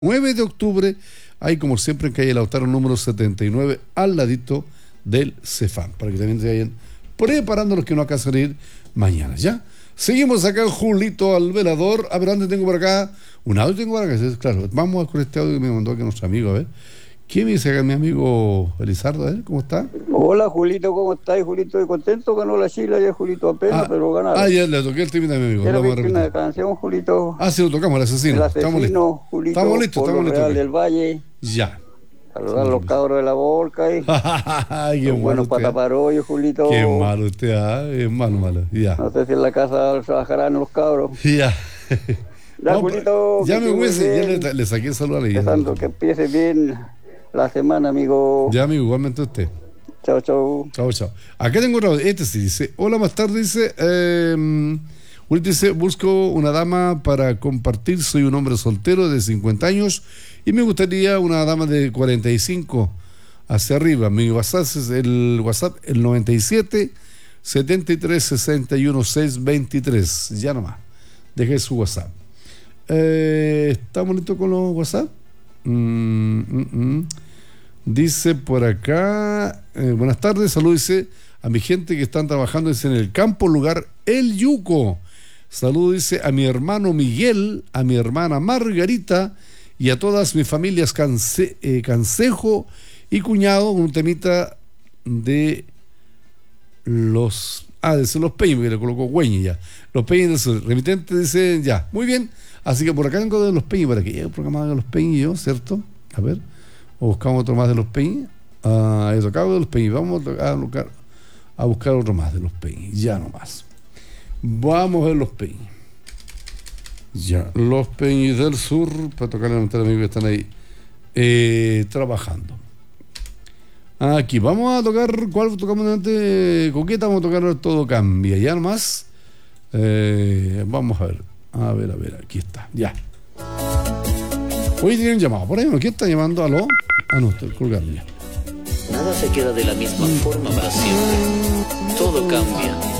9 de octubre, ahí como siempre en calle Lautaro número 79, al ladito del Cefam, para que también se vayan preparando los que no alcanzan a ir mañana, ¿ya? Seguimos acá, Julito al velador. A ver, ¿dónde tengo por acá? Un audio tengo por acá, claro. Vamos con este audio que me mandó aquí nuestro amigo, a ver. ¿Qué me dice acá mi amigo Elizardo? A ver, ¿cómo está? Hola, Julito, ¿cómo estás? Julito, estoy contento, ganó la Chile ayer, Julito, apenas, pero ganaron. Ya le toqué el tema a mi amigo. Quiero que una canción, Julito. Sí, lo tocamos, el asesino. El asesino, estamos listos. Julito, estamos listos. Real del Valle. Ya. Saludar a los cabros de la Volca. Ay, qué bueno para Parollo, Julito. Qué malo usted, es malo. Ya. No sé si en la casa trabajarán los cabros. Ya. Ya, Julito. Ya me hubiese, ya le saqué el saludo a la Empezando, que empiece bien la semana, amigo. Ya, amigo, igualmente usted. Chao. Acá tengo otro. Este sí dice: hola, más tarde dice. Julito dice: busco una dama para compartir. Soy un hombre soltero de 50 años y me gustaría una dama de 45 hacia arriba. Mi WhatsApp es el 97 73 61 623. Ya nomás. Dejé su WhatsApp. ¿Estamos listos con los WhatsApp? Dice por acá, buenas tardes, salud, dice a mi gente que están trabajando, dice, en el campo lugar El Yuco. Salud, dice, a mi hermano Miguel, a mi hermana Margarita y a todas mis familias Cansejo y cuñado, con un temita de los Peñas, que le colocó Güeñi ya. Los Peñas de su remitente, dice, ya, muy bien. Así que por acá vengo de los Peñas, para que llegue el programa de los Peñas y yo, ¿cierto? A ver, o buscamos otro más de los Peñas. He tocado de los Peñas, vamos a buscar otro más de los Peñas, ya nomás. Vamos a ver los Peñas. Ya, los Peñas del Sur, para tocarle a los amigos que están ahí trabajando. Aquí, vamos a tocar, ¿cuál tocamos delante? Coqueta, vamos a tocar Todo Cambia, ya nomás. Vamos a ver, aquí está, ya. Hoy tienen llamado, por ahí, ¿quién está llamando? ¿Aló? No, estoy colgando ya. Nada se queda de la misma forma para siempre. Todo cambia.